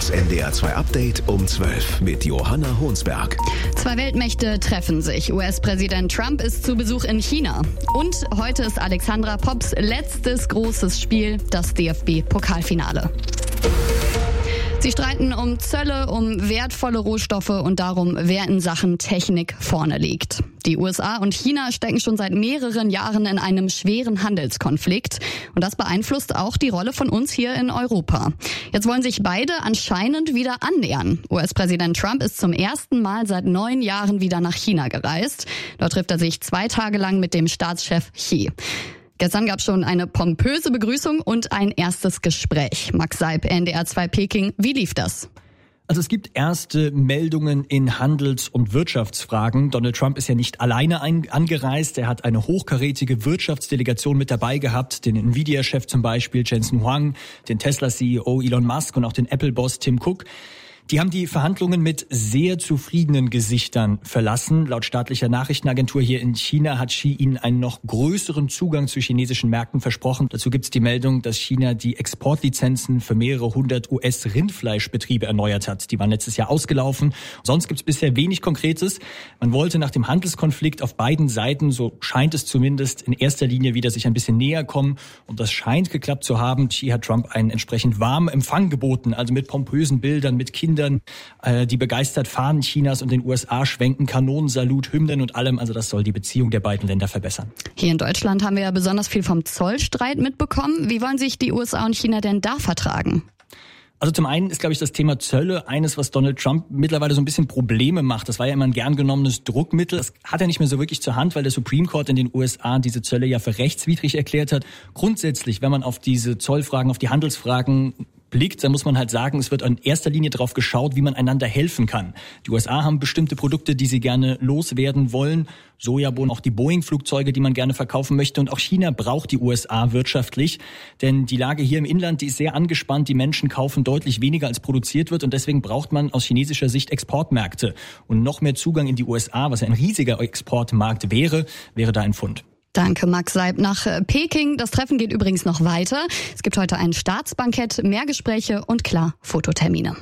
Das NDR2 Update um 12 mit Johanna Honsberg. Zwei Weltmächte treffen sich. US-Präsident Trump ist zu Besuch in China. Und heute ist Alexandra Popps letztes großes Spiel, das DFB-Pokalfinale. Sie streiten um Zölle, um wertvolle Rohstoffe und darum, wer in Sachen Technik vorne liegt. Die USA und China stecken schon seit mehreren Jahren in einem schweren Handelskonflikt. Und das beeinflusst auch die Rolle von uns hier in Europa. Jetzt wollen sich beide anscheinend wieder annähern. US-Präsident Trump ist zum ersten Mal seit 9 Jahren wieder nach China gereist. Dort trifft er sich 2 Tage lang mit dem Staatschef Xi. Gestern gab es schon eine pompöse Begrüßung und ein erstes Gespräch. Max Seib, NDR2 Peking. Wie lief das? Also es gibt erste Meldungen in Handels- und Wirtschaftsfragen. Donald Trump ist ja nicht alleine angereist. Er hat eine hochkarätige Wirtschaftsdelegation mit dabei gehabt. Den Nvidia-Chef zum Beispiel, Jensen Huang, den Tesla-CEO Elon Musk und auch den Apple-Boss Tim Cook. Die haben die Verhandlungen mit sehr zufriedenen Gesichtern verlassen. Laut staatlicher Nachrichtenagentur hier in China hat Xi ihnen einen noch größeren Zugang zu chinesischen Märkten versprochen. Dazu gibt es die Meldung, dass China die Exportlizenzen für mehrere 100 US-Rindfleischbetriebe erneuert hat. Die waren letztes Jahr ausgelaufen. Sonst gibt es bisher wenig Konkretes. Man wollte nach dem Handelskonflikt auf beiden Seiten, so scheint es zumindest, in erster Linie wieder sich ein bisschen näher kommen. Und das scheint geklappt zu haben. Xi hat Trump einen entsprechend warmen Empfang geboten, also mit pompösen Bildern, mit Kindern, die begeistert Fahnen Chinas und den USA schwenken, Kanonensalut, Hymnen und allem. Also das soll die Beziehung der beiden Länder verbessern. Hier in Deutschland haben wir ja besonders viel vom Zollstreit mitbekommen. Wie wollen sich die USA und China denn da vertragen? Also zum einen ist, glaube ich, das Thema Zölle eines, was Donald Trump mittlerweile so ein bisschen Probleme macht. Das war ja immer ein gern genommenes Druckmittel. Das hat er nicht mehr so wirklich zur Hand, weil der Supreme Court in den USA diese Zölle ja für rechtswidrig erklärt hat. Grundsätzlich, wenn man auf diese Zollfragen, auf die Handelsfragen blickt, dann muss man halt sagen, es wird in erster Linie darauf geschaut, wie man einander helfen kann. Die USA haben bestimmte Produkte, die sie gerne loswerden wollen. Sojabohnen, auch die Boeing-Flugzeuge, die man gerne verkaufen möchte. Und auch China braucht die USA wirtschaftlich. Denn die Lage hier im Inland, die ist sehr angespannt. Die Menschen kaufen deutlich weniger, als produziert wird. Und deswegen braucht man aus chinesischer Sicht Exportmärkte. Und noch mehr Zugang in die USA, was ja ein riesiger Exportmarkt wäre da ein Pfund. Danke, Max Seib. Nach Peking. Das Treffen geht übrigens noch weiter. Es gibt heute ein Staatsbankett, mehr Gespräche und klar, Fototermine.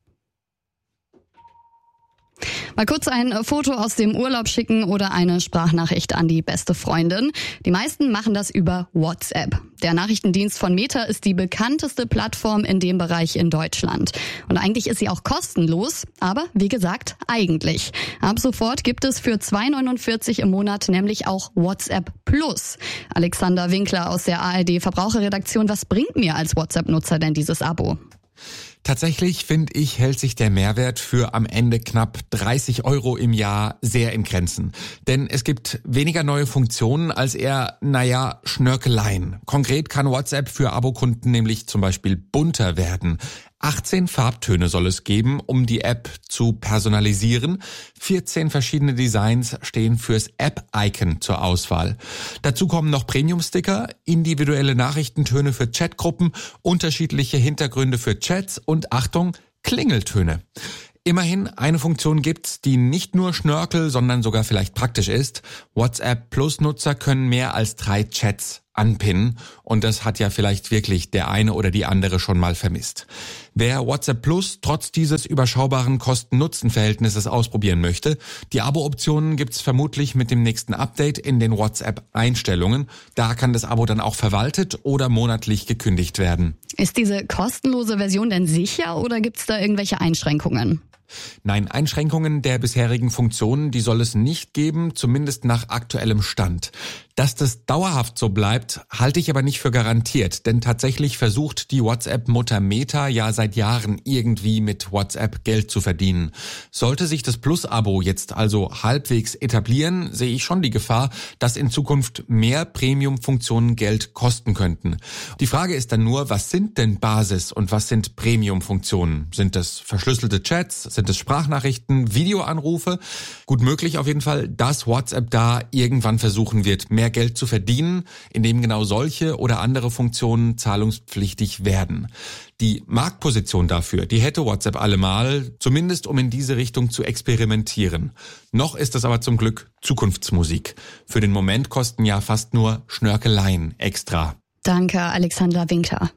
Mal kurz ein Foto aus dem Urlaub schicken oder eine Sprachnachricht an die beste Freundin. Die meisten machen das über WhatsApp. Der Nachrichtendienst von Meta ist die bekannteste Plattform in dem Bereich in Deutschland. Und eigentlich ist sie auch kostenlos, aber wie gesagt, eigentlich. Ab sofort gibt es für 2,49 im Monat nämlich auch WhatsApp Plus. Alexander Winkler aus der ARD Verbraucherredaktion, was bringt mir als WhatsApp-Nutzer denn dieses Abo? Tatsächlich, finde ich, hält sich der Mehrwert für am Ende knapp 30 € im Jahr sehr in Grenzen. Denn es gibt weniger neue Funktionen als eher, Schnörkeleien. Konkret kann WhatsApp für Abokunden nämlich zum Beispiel bunter werden. 18 Farbtöne soll es geben, um die App zu personalisieren. 14 verschiedene Designs stehen fürs App-Icon zur Auswahl. Dazu kommen noch Premium-Sticker, individuelle Nachrichtentöne für Chatgruppen, unterschiedliche Hintergründe für Chats und Achtung, Klingeltöne. Immerhin, eine Funktion gibt's, die nicht nur Schnörkel, sondern sogar vielleicht praktisch ist. WhatsApp Plus-Nutzer können mehr als 3 Chats anpinnen und das hat ja vielleicht wirklich der eine oder die andere schon mal vermisst. Wer WhatsApp Plus trotz dieses überschaubaren Kosten-Nutzen-Verhältnisses ausprobieren möchte, die Abo-Optionen gibt's vermutlich mit dem nächsten Update in den WhatsApp-Einstellungen. Da kann das Abo dann auch verwaltet oder monatlich gekündigt werden. Ist diese kostenlose Version denn sicher oder gibt's da irgendwelche Einschränkungen? Nein, Einschränkungen der bisherigen Funktionen, die soll es nicht geben, zumindest nach aktuellem Stand. Dass das dauerhaft so bleibt, halte ich aber nicht für garantiert, denn tatsächlich versucht die WhatsApp-Mutter Meta ja seit Jahren irgendwie mit WhatsApp Geld zu verdienen. Sollte sich das Plus-Abo jetzt also halbwegs etablieren, sehe ich schon die Gefahr, dass in Zukunft mehr Premium-Funktionen Geld kosten könnten. Die Frage ist dann nur, was sind denn Basis- und was sind Premium-Funktionen? Sind das verschlüsselte Chats? Sind es Sprachnachrichten, Videoanrufe? Gut möglich auf jeden Fall, dass WhatsApp da irgendwann versuchen wird, mehr Geld zu verdienen, indem genau solche oder andere Funktionen zahlungspflichtig werden. Die Marktposition dafür, die hätte WhatsApp allemal, zumindest um in diese Richtung zu experimentieren. Noch ist das aber zum Glück Zukunftsmusik. Für den Moment kosten ja fast nur Schnörkeleien extra. Danke, Alexander Winkler.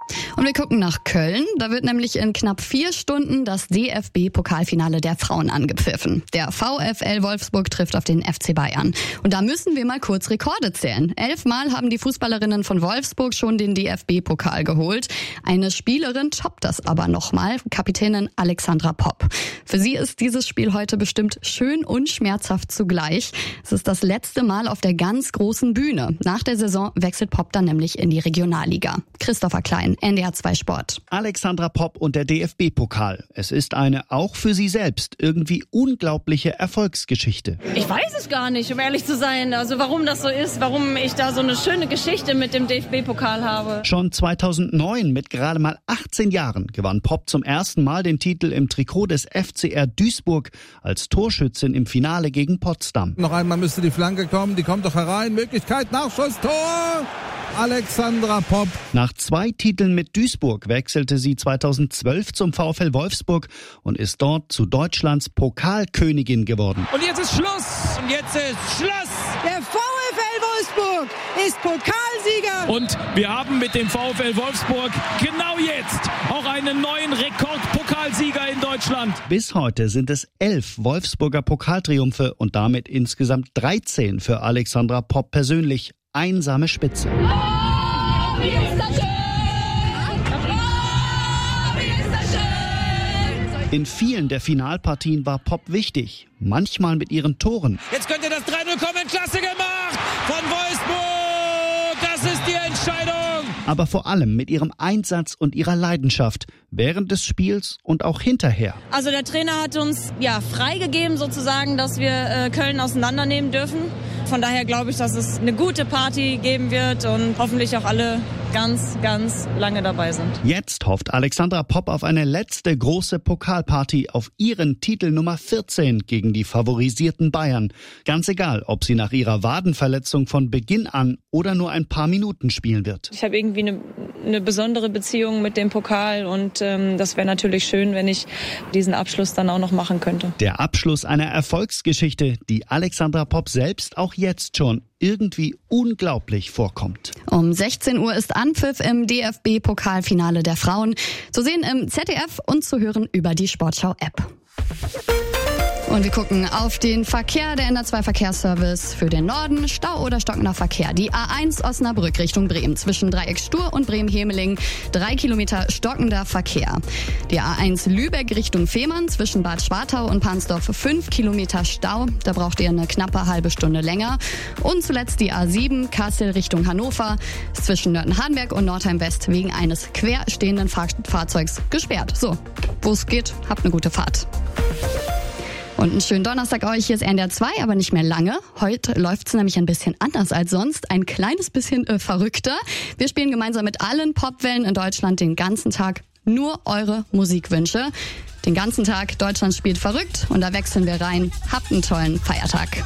Und wir gucken nach Köln. Da wird nämlich in knapp 4 Stunden das DFB-Pokalfinale der Frauen angepfiffen. Der VfL Wolfsburg trifft auf den FC Bayern. Und da müssen wir mal kurz Rekorde zählen. 11 Mal haben die Fußballerinnen von Wolfsburg schon den DFB-Pokal geholt. Eine Spielerin toppt das aber nochmal, Kapitänin Alexandra Popp. Für sie ist dieses Spiel heute bestimmt schön und schmerzhaft zugleich. Es ist das letzte Mal auf der ganz großen Bühne. Nach der Saison wechselt Popp dann nämlich in die Regionalliga. Christopher Klein, NDR 2 Sport. Alexandra Popp und der DFB-Pokal. Es ist eine, auch für sie selbst, irgendwie unglaubliche Erfolgsgeschichte. Ich weiß es gar nicht, um ehrlich zu sein. Also warum das so ist, warum ich da so eine schöne Geschichte mit dem DFB-Pokal habe. Schon 2009, mit gerade mal 18 Jahren, gewann Popp zum ersten Mal den Titel im Trikot des FCR Duisburg als Torschützin im Finale gegen Potsdam. Noch einmal müsste die Flanke kommen, die kommt doch herein. Möglichkeit, Nachschuss, Tor! Alexandra Popp. Nach 2 Titeln mit Duisburg wechselte sie 2012 zum VfL Wolfsburg und ist dort zu Deutschlands Pokalkönigin geworden. Und jetzt ist Schluss! Und jetzt ist Schluss! Der VfL Wolfsburg ist Pokalsieger! Und wir haben mit dem VfL Wolfsburg genau jetzt auch einen neuen Rekordpokalsieger in Deutschland. Bis heute sind es 11 Wolfsburger Pokaltriumphe und damit insgesamt 13 für Alexandra Popp persönlich. Einsame Spitze. Oh, wie ist das schön! Oh, wie ist das schön! In vielen der Finalpartien war Popp wichtig, manchmal mit ihren Toren. Jetzt könnte das 3-0 kommen, klasse gemacht von Wolfsburg, das ist die Entscheidung. Aber vor allem mit ihrem Einsatz und ihrer Leidenschaft während des Spiels und auch hinterher. Also der Trainer hat uns freigegeben sozusagen, dass wir Köln auseinandernehmen dürfen. Von daher glaube ich, dass es eine gute Party geben wird und hoffentlich auch alle ganz, ganz lange dabei sind. Jetzt hofft Alexandra Popp auf eine letzte große Pokalparty auf ihren Titel Nummer 14 gegen die favorisierten Bayern. Ganz egal, ob sie nach ihrer Wadenverletzung von Beginn an oder nur ein paar Minuten spielen wird. Ich habe irgendwie eine besondere Beziehung mit dem Pokal und das wäre natürlich schön, wenn ich diesen Abschluss dann auch noch machen könnte. Der Abschluss einer Erfolgsgeschichte, die Alexandra Popp selbst auch jetzt schon irgendwie unglaublich vorkommt. Um 16 Uhr ist Anpfiff im DFB-Pokalfinale der Frauen. Zu sehen im ZDF und zu hören über die Sportschau-App. Und wir gucken auf den Verkehr. Der NR2 Verkehrsservice für den Norden. Stau oder stockender Verkehr. Die A1 Osnabrück Richtung Bremen. Zwischen Dreieck Stur und Bremen-Hemeling 3 Kilometer stockender Verkehr. Die A1 Lübeck Richtung Fehmarn. Zwischen Bad Schwartau und Pansdorf 5 Kilometer Stau. Da braucht ihr eine knappe halbe Stunde länger. Und zuletzt die A7 Kassel Richtung Hannover. Ist zwischen Nörten-Hardenberg und Nordheim-West wegen eines quer stehenden Fahrzeugs gesperrt. So, wo es geht, habt eine gute Fahrt. Und einen schönen Donnerstag euch. Hier ist NDR 2, aber nicht mehr lange. Heute läuft's nämlich ein bisschen anders als sonst. Ein kleines bisschen verrückter. Wir spielen gemeinsam mit allen Popwellen in Deutschland den ganzen Tag nur eure Musikwünsche. Den ganzen Tag Deutschland spielt verrückt und da wechseln wir rein. Habt einen tollen Feiertag.